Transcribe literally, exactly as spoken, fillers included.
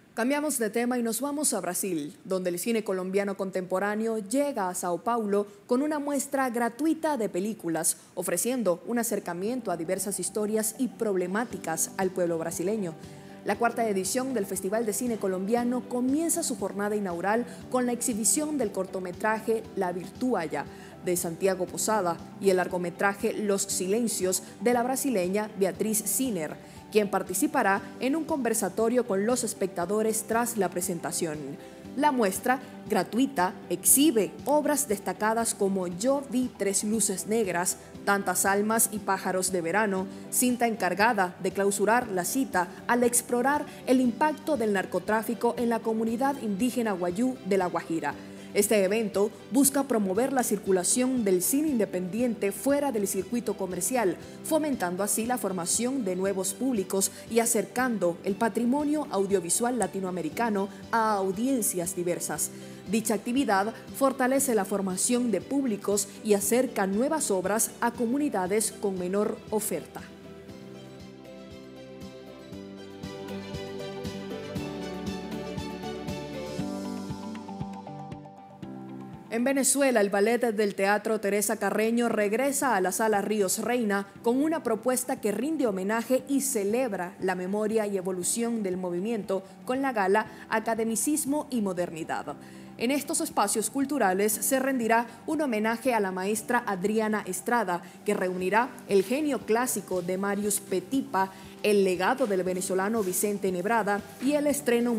Cambiamos de tema y nos vamos a Brasil, donde el cine colombiano contemporáneo llega a Sao Paulo con una muestra gratuita de películas, ofreciendo un acercamiento a diversas historias y problemáticas al pueblo brasileño. La cuarta edición del Festival de Cine Colombiano comienza su jornada inaugural con la exhibición del cortometraje La Virtualla, de Santiago Posada, y el largometraje Los Silencios, de la brasileña Beatriz Sinner, quien participará en un conversatorio con los espectadores tras la presentación. La muestra, gratuita, exhibe obras destacadas como Yo vi tres luces negras, Tantas almas y pájaros de verano, cinta encargada de clausurar la cita al explorar el impacto del narcotráfico en la comunidad indígena Wayuu de La Guajira. Este evento busca promover la circulación del cine independiente fuera del circuito comercial, fomentando así la formación de nuevos públicos y acercando el patrimonio audiovisual latinoamericano a audiencias diversas. Dicha actividad fortalece la formación de públicos y acerca nuevas obras a comunidades con menor oferta. En Venezuela, el ballet del Teatro Teresa Carreño regresa a la Sala Ríos Reina con una propuesta que rinde homenaje y celebra la memoria y evolución del movimiento con la gala Academicismo y Modernidad. En estos espacios culturales se rendirá un homenaje a la maestra Adriana Estrada, que reunirá el genio clásico de Marius Petipa, el legado del venezolano Vicente Nebrada y el estreno